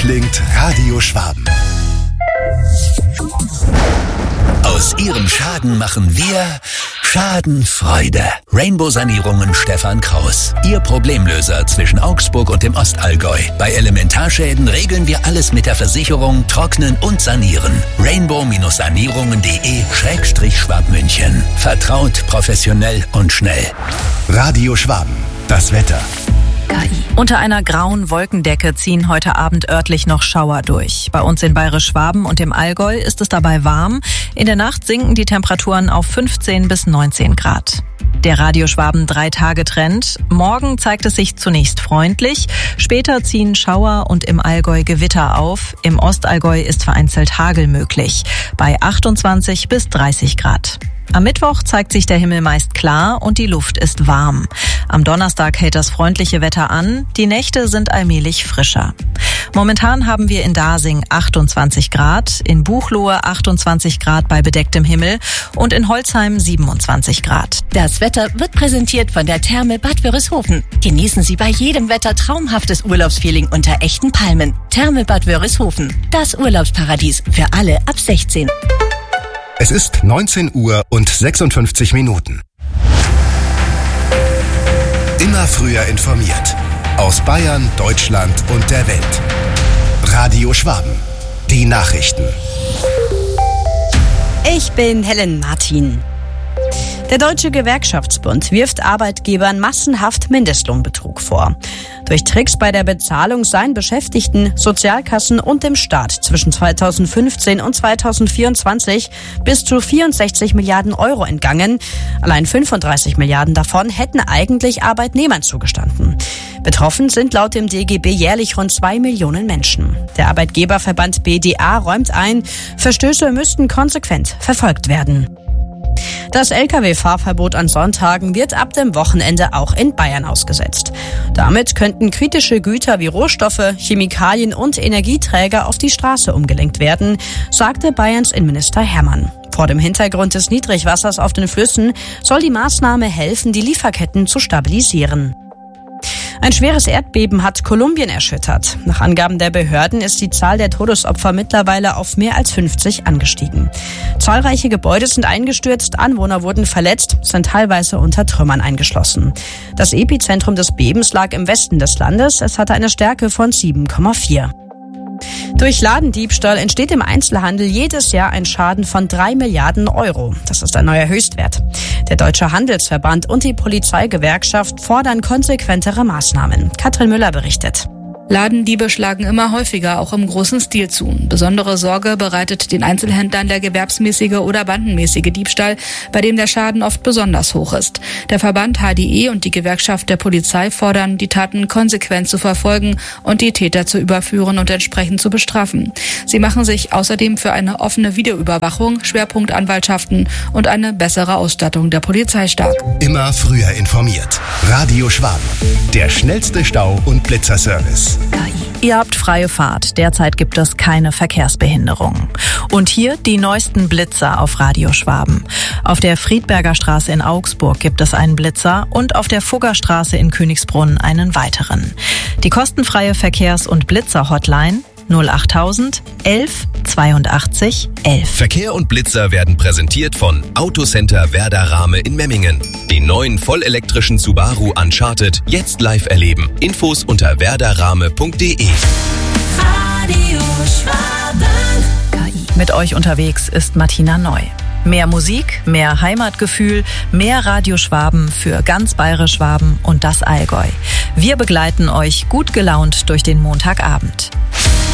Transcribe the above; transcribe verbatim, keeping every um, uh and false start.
klingt Radio Schwaben. Aus Ihrem Schaden machen wir Schadenfreude. Rainbow-Sanierungen Stefan Kraus. Ihr Problemlöser zwischen Augsburg und dem Ostallgäu. Bei Elementarschäden regeln wir alles mit der Versicherung, trocknen und sanieren. rainbow-sanierungen.de Schrägstrich Schwabmünchen. Vertraut, professionell und schnell. Radio Schwaben. Das Wetter. Unter einer grauen Wolkendecke ziehen heute Abend örtlich noch Schauer durch. Bei uns in Bayerisch-Schwaben und im Allgäu ist es dabei warm. In der Nacht sinken die Temperaturen auf fünfzehn bis neunzehn Grad. Der Radio Schwaben Drei-Tage-Trend. Morgen zeigt es sich zunächst freundlich. Später ziehen Schauer und im Allgäu Gewitter auf. Im Ostallgäu ist vereinzelt Hagel möglich. Bei achtundzwanzig bis dreißig Grad. Am Mittwoch zeigt sich der Himmel meist klar und die Luft ist warm. Am Donnerstag hält das freundliche Wetter an. Die Nächte sind allmählich frischer. Momentan haben wir in Dasing achtundzwanzig Grad, in Buchloe achtundzwanzig Grad bei bedecktem Himmel und in Holzheim siebenundzwanzig Grad. Das Wetter wird präsentiert von der Therme Bad Wörishofen. Genießen Sie bei jedem Wetter traumhaftes Urlaubsfeeling unter echten Palmen. Therme Bad Wörishofen, das Urlaubsparadies für alle ab sechzehn. Es ist neunzehn Uhr und sechsundfünfzig Minuten. Immer früher informiert. Aus Bayern, Deutschland und der Welt. Radio Schwaben. Die Nachrichten. Ich bin Helen Martin. Der Deutsche Gewerkschaftsbund wirft Arbeitgebern massenhaft Mindestlohnbetrug vor. Durch Tricks bei der Bezahlung seien Beschäftigten, Sozialkassen und dem Staat zwischen zweitausendfünfzehn und zweitausendvierundzwanzig bis zu vierundsechzig Milliarden Euro entgangen. Allein fünfunddreißig Milliarden davon hätten eigentlich Arbeitnehmern zugestanden. Betroffen sind laut dem D G B jährlich rund zwei Millionen Menschen. Der Arbeitgeberverband B D A räumt ein, Verstöße müssten konsequent verfolgt werden. Das L K W-Fahrverbot an Sonntagen wird ab dem Wochenende auch in Bayern ausgesetzt. Damit könnten kritische Güter wie Rohstoffe, Chemikalien und Energieträger auf die Straße umgelenkt werden, sagte Bayerns Innenminister Hermann. Vor dem Hintergrund des Niedrigwassers auf den Flüssen soll die Maßnahme helfen, die Lieferketten zu stabilisieren. Ein schweres Erdbeben hat Kolumbien erschüttert. Nach Angaben der Behörden ist die Zahl der Todesopfer mittlerweile auf mehr als fünfzig angestiegen. Zahlreiche Gebäude sind eingestürzt, Anwohner wurden verletzt, sind teilweise unter Trümmern eingeschlossen. Das Epizentrum des Bebens lag im Westen des Landes. Es hatte eine Stärke von sieben Komma vier. Durch Ladendiebstahl entsteht im Einzelhandel jedes Jahr ein Schaden von drei Milliarden Euro. Das ist ein neuer Höchstwert. Der Deutsche Handelsverband und die Polizeigewerkschaft fordern konsequentere Maßnahmen. Katrin Müller berichtet. Ladendiebe schlagen immer häufiger, auch im großen Stil zu. Besondere Sorge bereitet den Einzelhändlern der gewerbsmäßige oder bandenmäßige Diebstahl, bei dem der Schaden oft besonders hoch ist. Der Verband H D E und die Gewerkschaft der Polizei fordern, die Taten konsequent zu verfolgen und die Täter zu überführen und entsprechend zu bestrafen. Sie machen sich außerdem für eine offene Videoüberwachung, Schwerpunktanwaltschaften und eine bessere Ausstattung der Polizei stark. Immer früher informiert. Radio Schwaben. Der schnellste Stau- und Blitzerservice. Ihr habt freie Fahrt. Derzeit gibt es keine Verkehrsbehinderungen. Und hier die neuesten Blitzer auf Radio Schwaben. Auf der Friedberger Straße in Augsburg gibt es einen Blitzer und auf der Fuggerstraße in Königsbrunn einen weiteren. Die kostenfreie Verkehrs- und Blitzer-Hotline null achttausend elf zweiundachtzig elf. Verkehr und Blitzer werden präsentiert von Autocenter Werder Rahme in Memmingen. Den neuen vollelektrischen Subaru Uncharted jetzt live erleben. Infos unter werderrahme punkt de. Radio Schwaben. Mit euch unterwegs ist Martina Neu. Mehr Musik, mehr Heimatgefühl, mehr Radio Schwaben für ganz Bayerisch-Schwaben und das Allgäu. Wir begleiten euch gut gelaunt durch den Montagabend.